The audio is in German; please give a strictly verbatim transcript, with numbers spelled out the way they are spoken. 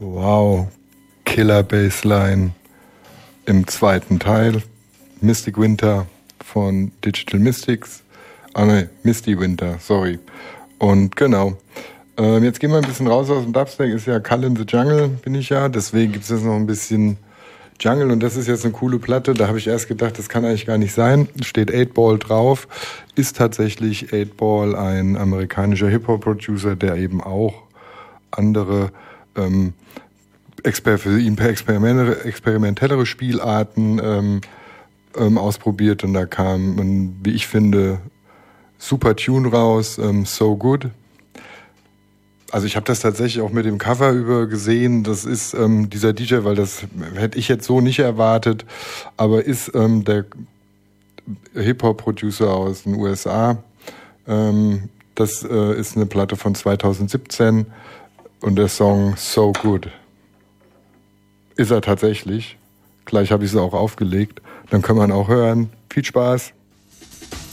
Wow, Killer Bassline im zweiten Teil. Mystic Winter von Digital Mystics. Ah ne, Misty Winter, sorry. Und genau. Ähm, jetzt gehen wir ein bisschen raus aus dem Dubstep. Ist ja Call in the Jungle, bin ich ja. Deswegen gibt es jetzt noch ein bisschen Jungle. Und das ist jetzt eine coole Platte. Da habe ich erst gedacht, das kann eigentlich gar nicht sein. Steht eight Ball drauf. Ist tatsächlich eight Ball ein amerikanischer Hip-Hop-Producer, der eben auch andere ähm, exper- für ihn experimentellere Spielarten ähm, ähm, ausprobiert. Und da kam, ein, wie ich finde, super Tune raus, ähm, So Good. Also ich habe das tatsächlich auch mit dem Cover über gesehen. Das ist ähm, dieser D J, weil das hätte ich jetzt so nicht erwartet, aber ist ähm, der Hip-Hop-Producer aus den U S A. Ähm, das äh, ist eine Platte von zwanzig siebzehn und der Song So Good. Ist er tatsächlich. Gleich habe ich sie auch aufgelegt. Dann kann man auch hören. Viel Spaß.